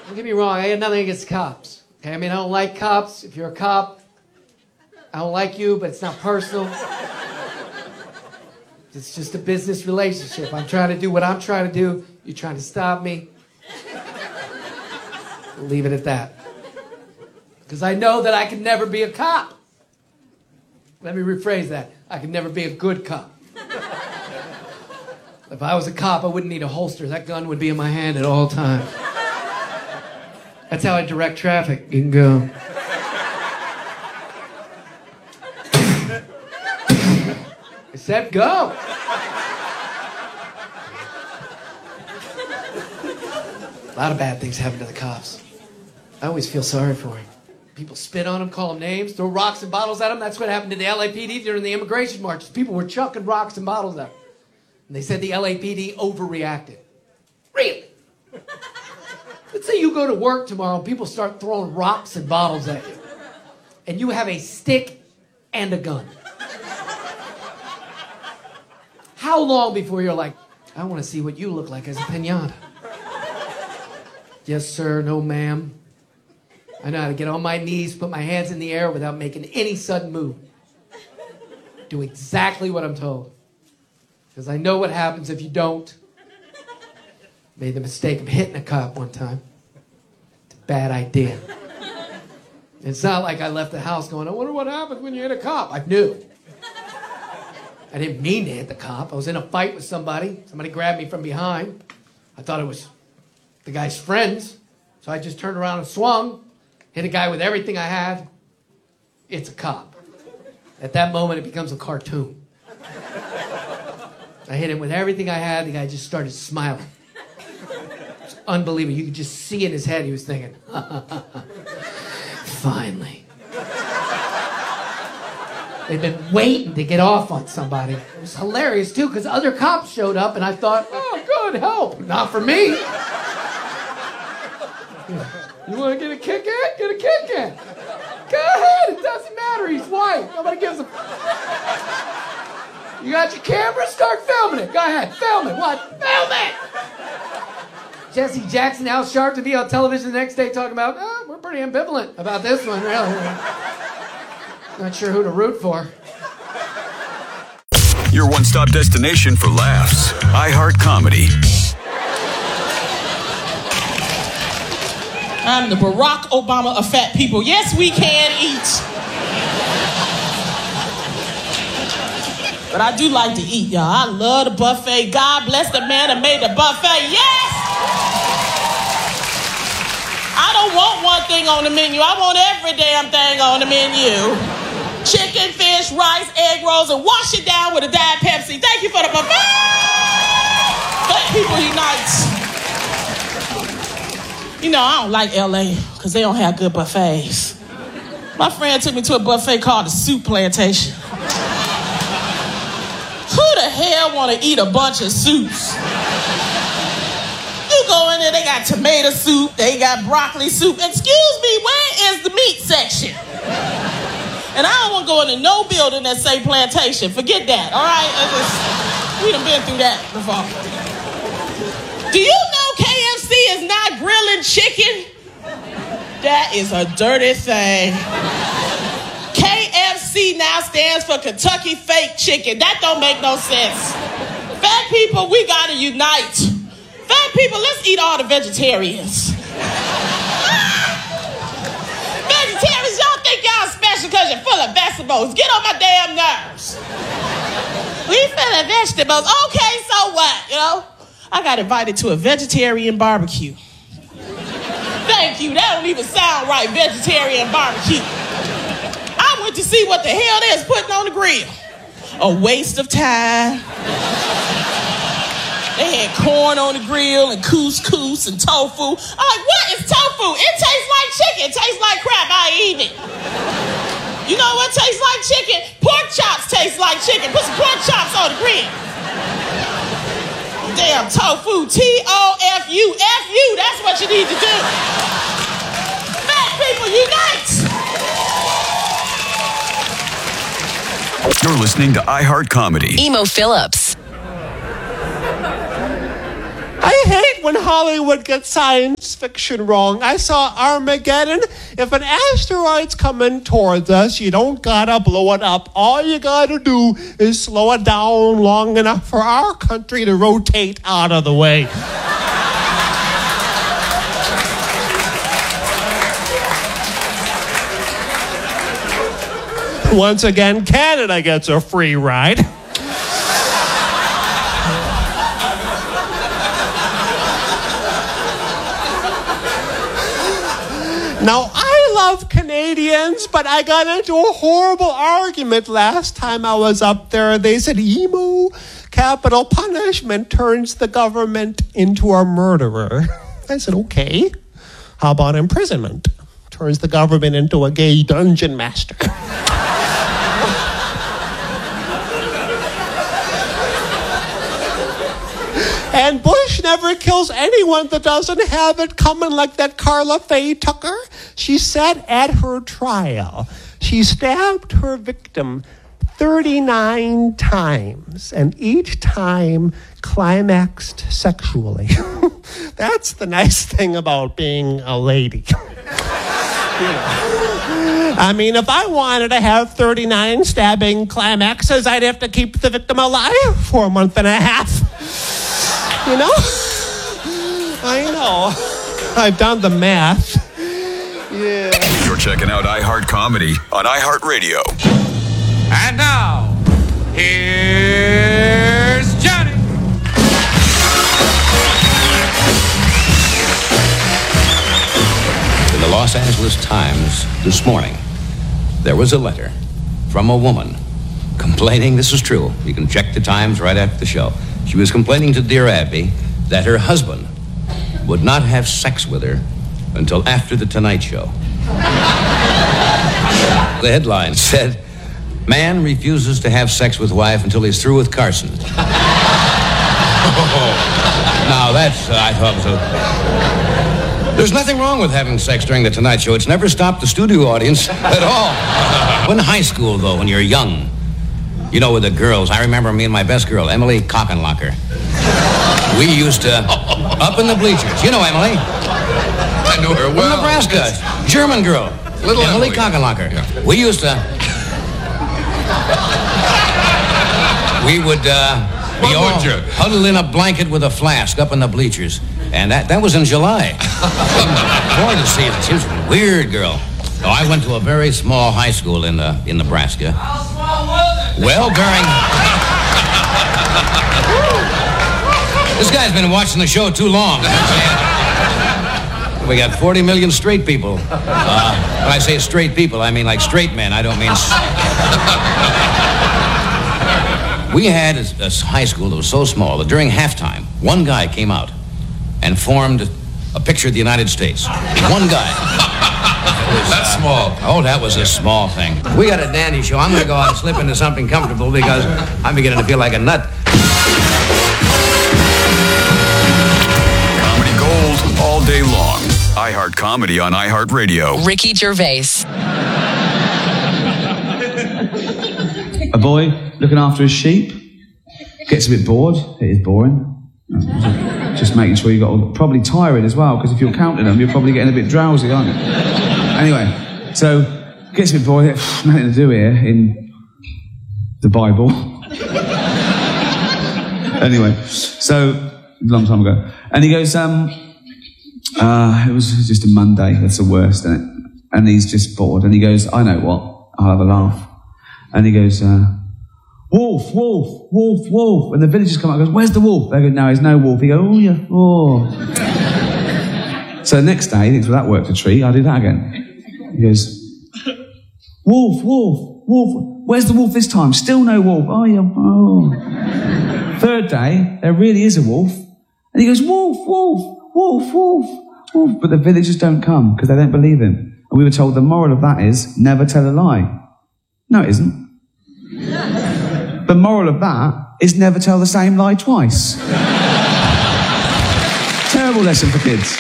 Don't get me wrong, I got nothing against cops. Okay, I mean, I don't like cops. If you're a cop, I don't like you, but it's not personal. It's just a business relationship. I'm trying to do what I'm trying to do. You're trying to stop me. We'll leave it at that. Because I know that I can never be a cop. Let me rephrase that. I can never be a good cop. If I was a cop, I wouldn't need a holster. That gun would be in my hand at all times. That's how I direct traffic. You can go. I said go. A lot of bad things happen to the cops. I always feel sorry for them. People spit on them, call them names, throw rocks and bottles at them. That's what happened to the LAPD during the immigration marches. People were chucking rocks and bottles at them. And they said the LAPD overreacted. Really? Let's say you go to work tomorrow and people start throwing rocks and bottles at you. And you have a stick and a gun. How long before you're like, I want to see what you look like as a piñata? Yes, sir. No, ma'am. I know how to get on my knees, put my hands in the air without making any sudden move. Do exactly what I'm told. Because I know what happens if you don't. Made the mistake of hitting a cop one time. It's a bad idea. It's not like I left the house going, I wonder what happens when you hit a cop. I knew. I didn't mean to hit the cop. I was in a fight with somebody. Somebody grabbed me from behind. I thought it was the guy's friends. So I just turned around and swung. Hit a guy with everything I had. It's a cop. At that moment, it becomes a cartoon. I hit him with everything I had. The guy just started smiling. It's unbelievable. You could just see in his head he was thinking, finally. They've been waiting to get off on somebody. It was hilarious, too, because other cops showed up, and I thought, oh, good, help. Not for me. You want to get a kick in? Get a kick in. Go ahead. It doesn't matter. He's white. Nobody gives a... You got your camera? Start filming it. Go ahead. Film it. What? Film it! Jesse Jackson, Al Sharpton to be on television the next day talking about, we're pretty ambivalent about this one, really. Not sure who to root for. Your one-stop destination for laughs. iHeart Comedy. I'm the Barack Obama of fat people. Yes, we can eat. But I do like to eat, y'all. I love the buffet. God bless the man that made the buffet. Yes! I don't want one thing on the menu. I want every damn thing on the menu. Chicken, fish, rice, egg rolls, and wash it down with a Diet Pepsi. Thank you for the buffet. Let people unite. You know, I don't like LA because they don't have good buffets. My friend took me to a buffet called the Soup Plantation. Who the hell want to eat a bunch of soups? You go in there, they got tomato soup, they got broccoli soup. Excuse me, where is the meat section? And I don't want to go into no building that say plantation. Forget that, all right? We done been through that before. Do you know KFC is not grilling chicken? That is a dirty thing. KFC now stands for Kentucky Fake Chicken. That don't make no sense. Fat people, we gotta unite. Fat people, let's eat all the vegetarians. Vegetarians, y'all think y'all special because you're full of vegetables. Get on my damn nerves. We full of vegetables. Okay, so what, you know? I got invited to a vegetarian barbecue. Thank you. That don't even sound right, vegetarian barbecue. I went to see what the hell they're putting on the grill. A waste of time. They had corn on the grill and couscous and tofu. I'm like, what is tofu? It tastes like chicken. It tastes like crap. I eat it. You know what tastes like chicken? Pork chops taste like chicken. Put some pork chops on the grill. Damn tofu, T-O-F-U, F-U, that's what you need to do. Fat people unite! You're listening to iHeart Comedy. Emo Phillips. I hate when Hollywood gets science fiction wrong. I saw Armageddon. If an asteroid's coming towards us, you don't gotta blow it up. All you gotta do is slow it down long enough for our country to rotate out of the way. Once again, Canada gets a free ride. Now, I love Canadians, but I got into a horrible argument last time I was up there. They said, emo, capital punishment turns the government into a murderer. I said, okay. How about imprisonment? Turns the government into a gay dungeon master. And Bush never kills anyone that doesn't have it coming, like that Carla Faye Tucker. She said at her trial, she stabbed her victim 39 times, and each time climaxed sexually. That's the nice thing about being a lady. I mean, if I wanted to have 39 stabbing climaxes, I'd have to keep the victim alive for a month and a half. You know? I know. I've done the math. Yeah. You're checking out iHeart Comedy on iHeartRadio. And now, here's Johnny. In the Los Angeles Times this morning, there was a letter from a woman complaining, this is true, you can check the Times right after the show. She was complaining to Dear Abby that her husband would not have sex with her until after the Tonight Show. The headline said, "Man refuses to have sex with wife until he's through with Carson." Now that's, I thought was a... There's nothing wrong with having sex during the Tonight Show. It's never stopped the studio audience at all. When in high school, though, when you're young, you know, with the girls, I remember me and my best girl, Emily Cockenlocker. We used to, up in the bleachers. You know Emily. I know her well. From Nebraska. German girl. Little Emily Emily. Cockenlocker. Yeah. We used to... We would be all huddled in a blanket with a flask up in the bleachers. And that was in July. Boy, to see it. She was a weird girl. Oh, I went to a very small high school in Nebraska. How small was it? Well, this guy's been watching the show too long. We got 40 million straight people. When I say straight people, I mean like straight men. I don't mean... We had a high school that was so small that during halftime, one guy came out and formed a picture of the United States. One guy. That's small. Oh, that was a small thing. We got a dandy show. I'm going to go out and slip into something comfortable because I'm beginning to feel like a nut. Comedy gold all day long. iHeart Comedy on iHeartRadio. Ricky Gervais. A boy looking after his sheep gets a bit bored. It is boring. Just making sure you got probably tired as well, because if you're counting them, you're probably getting a bit drowsy, aren't you? Anyway, so gets a bit bored. Nothing to do here in the Bible. Anyway, so a long time ago, and he goes, it was just a Monday. That's the worst, isn't it? And he's just bored, and he goes, I know what, I'll have a laugh. And he goes, wolf, wolf, wolf, wolf. And the villagers come up and goes, where's the wolf? They go, no, there's no wolf. He goes, oh, yeah, oh. So the next day, he thinks, well, that worked a treat. I'll do that again. He goes, wolf, wolf, wolf. Where's the wolf this time? Still no wolf. Oh, yeah, oh. Third day, there really is a wolf. And he goes, wolf, wolf, wolf, wolf, wolf. But the villagers don't come because they don't believe him. And we were told the moral of that is never tell a lie. No, it isn't. The moral of that is never tell the same lie twice. Terrible lesson for kids.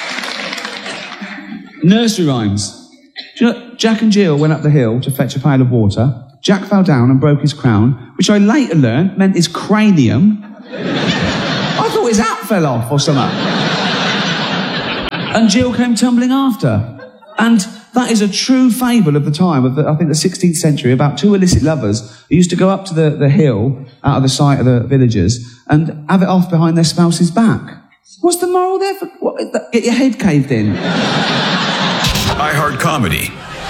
Nursery rhymes. Do you know, Jack and Jill went up the hill to fetch a pail of water. Jack fell down and broke his crown, which I later learned meant his cranium. I thought his hat fell off or something. and Jill came tumbling after. And that is a true fable of the time, of I think the 16th century, about two illicit lovers who used to go up to the hill out of the sight of the villagers and have it off behind their spouse's back. What's the moral there? Get your head caved in. iHeart Comedy.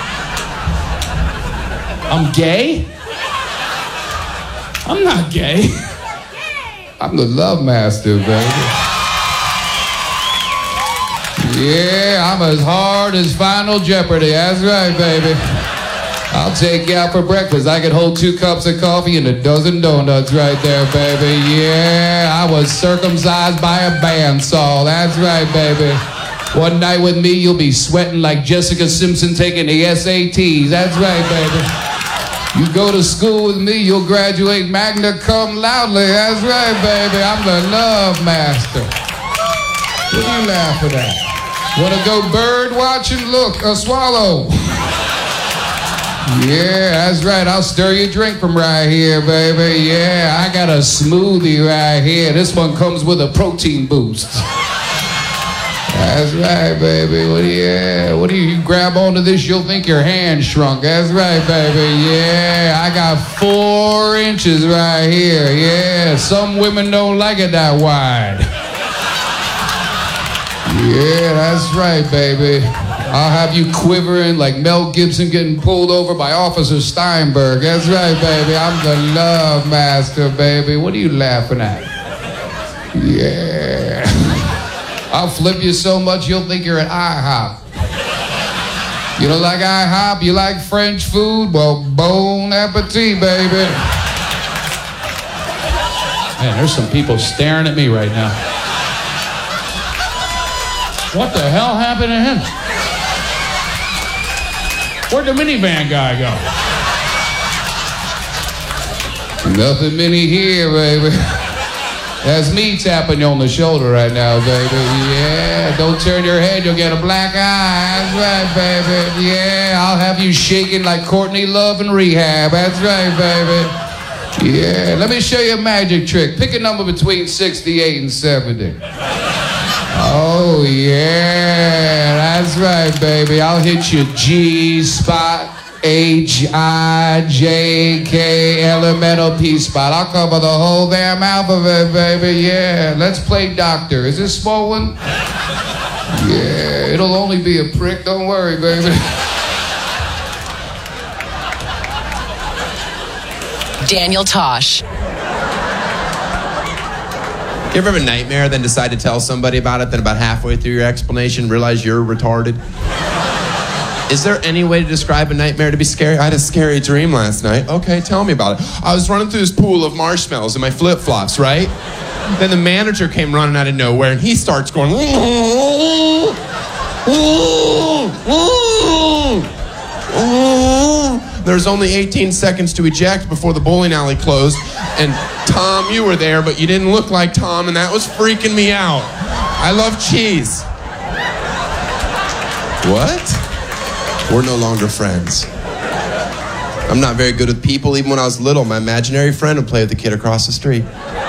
I'm gay? I'm not gay. I'm the love master, baby. Yeah, I'm as hard as Final Jeopardy. That's right, baby. I'll take you out for breakfast. I can hold 2 cups of coffee and a dozen donuts right there, baby. Yeah, I was circumcised by a bandsaw. That's right, baby. One night with me, you'll be sweating like Jessica Simpson taking the SATs. That's right, baby. You go to school with me, you'll graduate magna cum laude. That's right, baby. I'm the love master. What are you laughing at? Want to go bird watching? Look, a swallow. Yeah, that's right. I'll stir your drink from right here, baby. Yeah, I got a smoothie right here. This one comes with a protein boost. That's right, baby. What do you grab onto this, you'll think your hand shrunk. That's right, baby. Yeah, I got 4 inches right here. Yeah, some women don't like it that wide. Yeah, that's right, baby. I'll have you quivering like Mel Gibson getting pulled over by Officer Steinberg. That's right, baby. I'm the love master, baby. What are you laughing at? Yeah. I'll flip you so much you'll think you're at IHOP. You don't like IHOP? You like French food? Well, bon appetit, baby. Man, there's some people staring at me right now. What the hell happened to him? Where'd the minivan guy go? Nothing mini here, baby. That's me tapping you on the shoulder right now, baby. Yeah, don't turn your head, you'll get a black eye. That's right, baby. Yeah, I'll have you shaking like Courtney Love in rehab. That's right, baby. Yeah, let me show you a magic trick. Pick a number between 68 and 70. Oh, yeah, that's right, baby. I'll hit you G-spot, H-I-J-K, elemental P-spot. I'll cover the whole damn alphabet, baby, yeah. Let's play doctor. Is this small one? Yeah, it'll only be a prick. Don't worry, baby. Daniel Tosh. You ever have a nightmare, then decide to tell somebody about it, then about halfway through your explanation realize you're retarded? Is there any way to describe a nightmare to be scary? I had a scary dream last night. Okay, tell me about it. I was running through this pool of marshmallows in my flip-flops, right? Then the manager came running out of nowhere, and he starts going... There's only 18 seconds to eject before the bowling alley closed. And Tom, you were there, but you didn't look like Tom, and that was freaking me out. I love cheese. What? We're no longer friends. I'm not very good with people. Even when I was little, my imaginary friend would play with the kid across the street.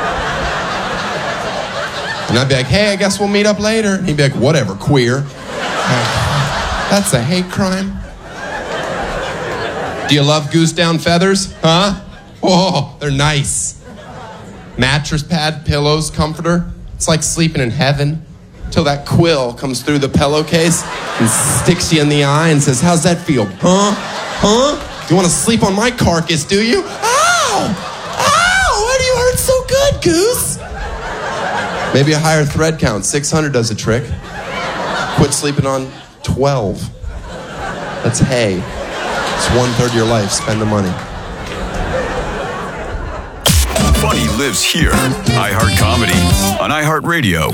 And I'd be like, hey, I guess we'll meet up later. And he'd be like, whatever, queer. That's a hate crime. Do you love goose down feathers? Huh? Oh, they're nice. Mattress pad, pillows, comforter. It's like sleeping in heaven. Till that quill comes through the pillowcase and sticks you in the eye and says, how's that feel? Huh? Huh? You want to sleep on my carcass, do you? Ow! Ow! Why do you hurt so good, goose? Maybe a higher thread count. 600 does a trick. Quit sleeping on 12. That's hay. It's 1/3 of your life. Spend the money. Funny lives here. iHeart Comedy on iHeart Radio.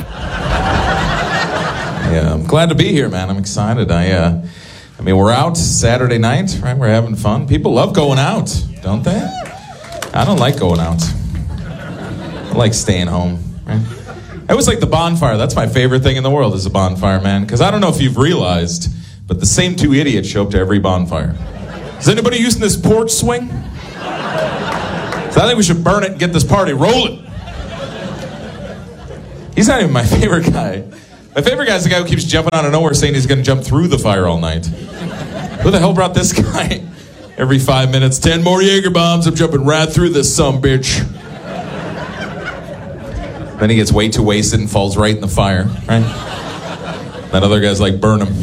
Yeah, I'm glad to be here, man. I'm excited. I mean, we're out Saturday night, right? We're having fun. People love going out, don't they? I don't like going out. I like staying home, right? It was like the bonfire. That's my favorite thing in the world is a bonfire, man. Because I don't know if you've realized, but the same 2 idiots show up to every bonfire. Is anybody using this porch swing? So I think we should burn it and get this party rolling. He's not even my favorite guy. My favorite guy is the guy who keeps jumping out of nowhere saying he's going to jump through the fire all night. Who the hell brought this guy? Every 5 minutes, 10 more Jaeger bombs. I'm jumping right through this sumbitch. Then he gets way too wasted and falls right in the fire, right? That other guy's like, burn him.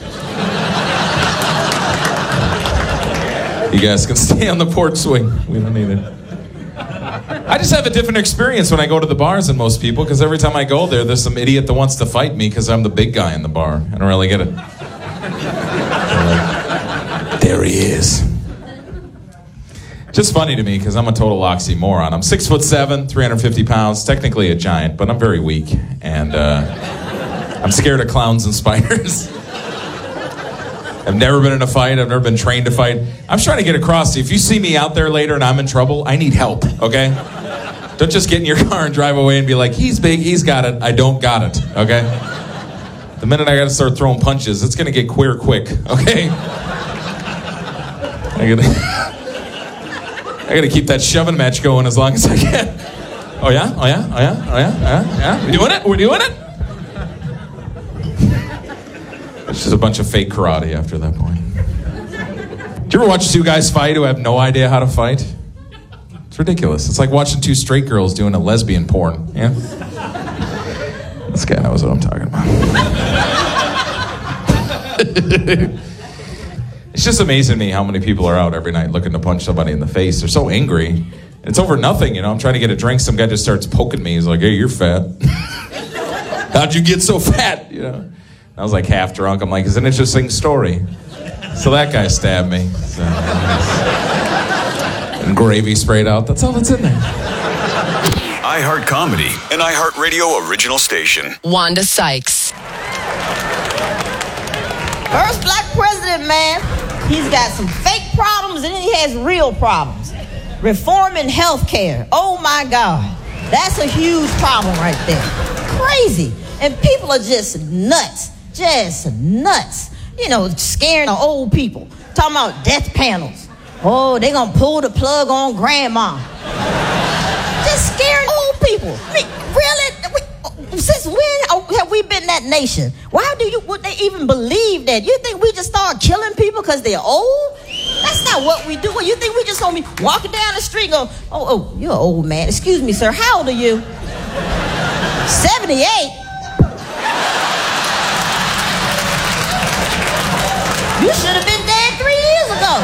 You guys can stay on the porch swing. We don't need it. I just have a different experience when I go to the bars than most people, because every time I go there's some idiot that wants to fight me because I'm the big guy in the bar. I don't really get it. There he is. Just funny to me because I'm a total oxymoron. I'm 6'7", 350 pounds, technically a giant, but I'm very weak, and I'm scared of clowns and spiders. I've never been in a fight. I've never been trained to fight. I'm trying to get across to you. If you see me out there later and I'm in trouble, I need help, okay? Don't just get in your car and drive away and be like, he's big, he's got it, I don't got it, okay? The minute I gotta start throwing punches, it's gonna get queer quick, okay? I gotta keep that shoving match going as long as I can. Oh yeah? Oh yeah? Oh yeah? Oh yeah? Yeah? We doing it? We're doing it? It's just a bunch of fake karate after that point. Do you ever watch two guys fight who have no idea how to fight? It's ridiculous. It's like watching two straight girls doing a lesbian porn. Yeah? This guy knows what I'm talking about. It's just amazing to me how many people are out every night looking to punch somebody in the face. They're so angry. It's over nothing, I'm trying to get a drink. Some guy just starts poking me. He's like, hey, you're fat. How'd you get so fat? I was like half drunk. I'm like, it's an interesting story. So that guy stabbed me. So, and gravy sprayed out. That's all that's in there. iHeart Comedy, an iHeart Radio original station. Wanda Sykes. First black president, man. He's got some fake problems and then he has real problems. Reforming healthcare. Oh my God. That's a huge problem right there. Crazy. And people are just nuts. Just nuts. Scaring the old people. Talking about death panels. Oh, they gonna pull the plug on grandma. Just scaring old people. I mean, really? Since when have we been that nation? Why would they even believe that? You think we just start killing people because they're old? That's not what we do. You think we just gonna be walking down the street and go, oh, you're an old man. Excuse me, sir, how old are you? 78? You should have been dead 3 years ago.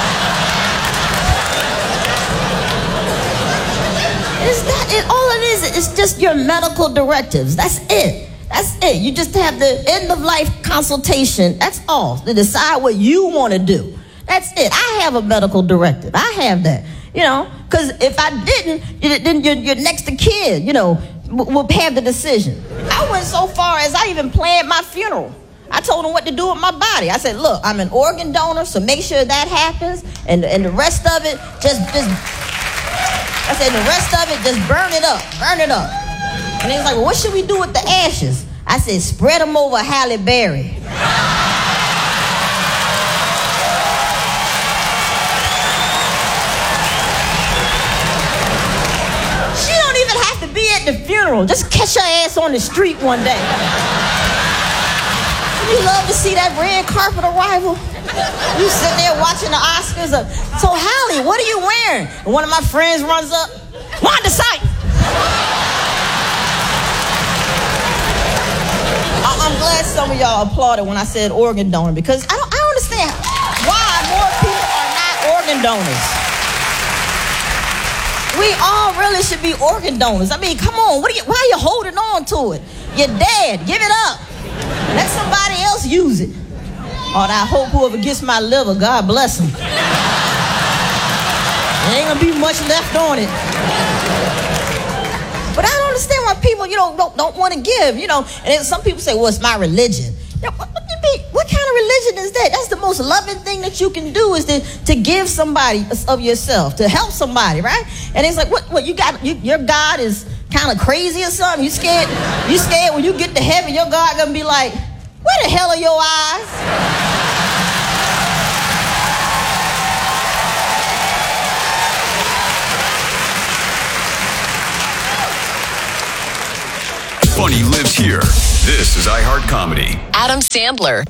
It's not it. All it is just your medical directives. That's it. That's it. You just have the end of life consultation. That's all. To decide what you want to do. That's it. I have a medical directive. I have that. Because if I didn't, then your next of kin, will have the decision. I went so far as I even planned my funeral. I told them what to do with my body. I said, look, I'm an organ donor, so make sure that happens. And the rest of it, I said, the rest of it, just burn it up. Burn it up. And they was like, well, what should we do with the ashes? I said, spread them over Halle Berry. She don't even have to be at the funeral. Just catch her ass on the street one day. You love to see that red carpet arrival? You sitting there watching the Oscars. So, Halle, what are you wearing? And one of my friends runs up. Wanda Sykes! I'm glad some of y'all applauded when I said organ donor, because I don't understand why more people are not organ donors. We all really should be organ donors. I mean, come on. Why are you holding on to it? You're dead. Give it up. Let somebody else use it. Oh, and I hope whoever gets my liver, God bless them. There ain't gonna be much left on it. But I don't understand why people, don't want to give, And then some people say, well, it's my religion. What kind of religion is that? That's the most loving thing that you can do, is to give somebody of yourself, to help somebody, right? And it's like, what your God is kind of crazy or something? You scared when you get to heaven, your God gonna be like, where the hell are your eyes? Funny lives here. This is iHeart Comedy. Adam Sandler.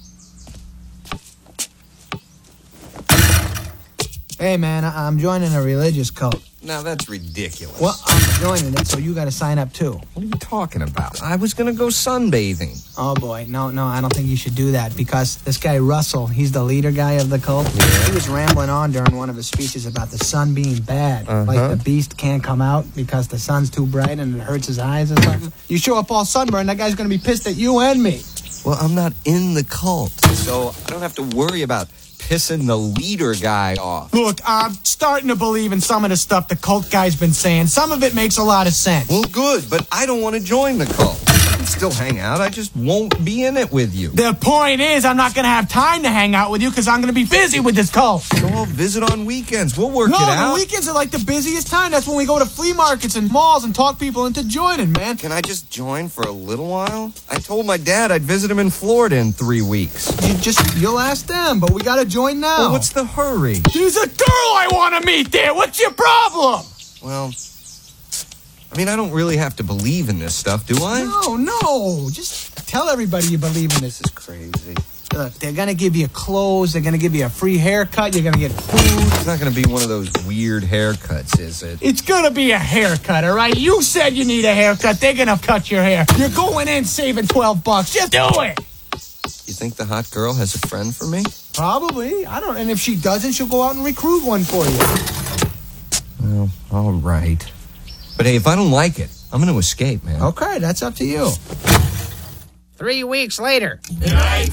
Hey, man, I'm joining a religious cult. Now, that's ridiculous. Well, I'm joining it, so you got to sign up, too. What are you talking about? I was going to go sunbathing. Oh, boy. No, I don't think you should do that because this guy, Russell, he's the leader guy of the cult. Yeah. He was rambling on during one of his speeches about the sun being bad. Like the beast can't come out because the sun's too bright and it hurts his eyes or something. You show up all sunburned, that guy's going to be pissed at you and me. Well, I'm not in the cult, so I don't have to worry about pissing the leader guy off. Look, I'm starting to believe in some of the stuff the cult guy's been saying. Some of it makes a lot of sense. Well, good, but I don't want to join the cult. I can still hang out. I just won't be in it with you. The point is, I'm not going to have time to hang out with you because I'm going to be busy with this cult. So I'll visit on weekends. We'll work it out. No, the weekends are like the busiest time. That's when we go to flea markets and malls and talk people into joining, man. Can I just join for a little while? I told my dad I'd visit him in Florida in 3 weeks. You'll ask them, but we got to join now. Well, what's the hurry? There's a girl I want to meet there. What's your problem? Well, I mean, I don't really have to believe in this stuff, do I? No. Just tell everybody you believe in this. This is crazy. Look, they're going to give you clothes. They're going to give you a free haircut. You're going to get food. It's not going to be one of those weird haircuts, is it? It's going to be a haircut, all right? You said you need a haircut. They're going to cut your hair. You're going in saving $12. Just do it. You think the hot girl has a friend for me? Probably. I don't. And if she doesn't, she'll go out and recruit one for you. Well, all right. But hey, if I don't like it, I'm going to escape, man. Okay, that's up to you. 3 weeks later. Good night,